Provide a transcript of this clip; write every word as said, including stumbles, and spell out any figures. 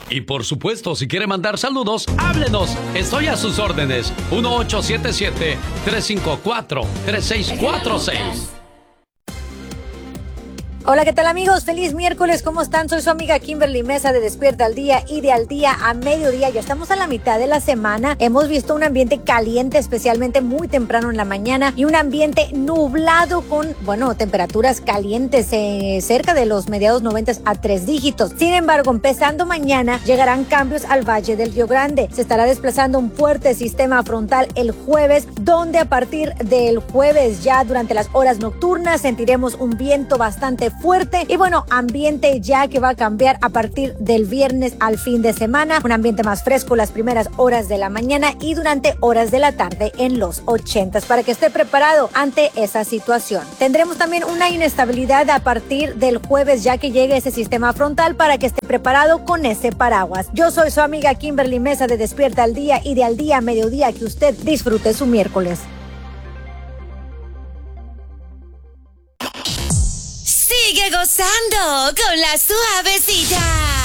Y por supuesto, si quiere mandar saludos, háblenos. Estoy a sus órdenes. uno ocho siete siete, tres cinco cuatro, tres seis cuatro seis. Hola, ¿qué tal amigos? Feliz miércoles, ¿cómo están? Soy su amiga Kimberly Mesa de Despierta al Día y de Al Día a Mediodía. Ya estamos a la mitad de la semana. Hemos visto un ambiente caliente, especialmente muy temprano en la mañana, y un ambiente nublado con, bueno, temperaturas calientes eh, cerca de los mediados noventas a tres dígitos. Sin embargo, empezando mañana, llegarán cambios al Valle del Río Grande. Se estará desplazando un fuerte sistema frontal el jueves, donde a partir del jueves ya durante las horas nocturnas sentiremos un viento bastante fuerte y bueno, ambiente ya que va a cambiar a partir del viernes al fin de semana, un ambiente más fresco las primeras horas de la mañana y durante horas de la tarde en los ochentas, para que esté preparado ante esa situación. Tendremos también una inestabilidad a partir del jueves ya que llegue ese sistema frontal, para que esté preparado con ese paraguas. Yo soy su amiga Kimberly Mesa de Despierta al Día y de Al Día a Mediodía. Que usted disfrute su miércoles. Sigue gozando con la suavecita.